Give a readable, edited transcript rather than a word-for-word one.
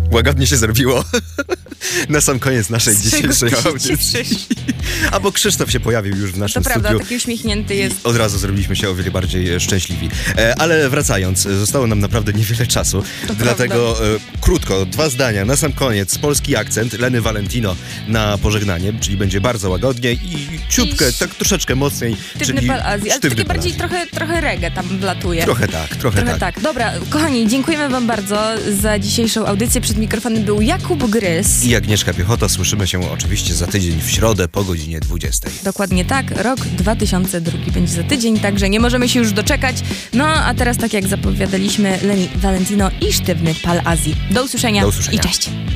Łagodnie się zrobiło. Na sam koniec naszej dzisiejszej audycji. A bo Krzysztof się pojawił już w naszym studiu. To prawda, taki uśmiechnięty jest. Od razu zrobiliśmy się o wiele bardziej szczęśliwi. Ale wracając, zostało nam naprawdę niewiele czasu. Dlatego krótko, 2 zdania na sam koniec. Polski akcent Leny Valentino na pożegnanie, czyli będzie bardzo łagodnie i ciutkę, tak troszeczkę mocniej. Sztywny Pal Azji, ale takie bardziej trochę reggae tam wlatuje. Trochę tak. Dobra, kochani, dziękujemy wam bardzo za dzisiejszą audycję. Przed mikrofonem był Jakub Gryz i Agnieszka Piechota. Słyszymy się oczywiście za tydzień w środę po godzinie 20. Dokładnie tak, rok 2002 będzie za tydzień, także nie możemy się już doczekać. No a teraz, tak jak zapowiadaliśmy, Leny Valentino i Sztywny Pal Azji. Do usłyszenia i cześć.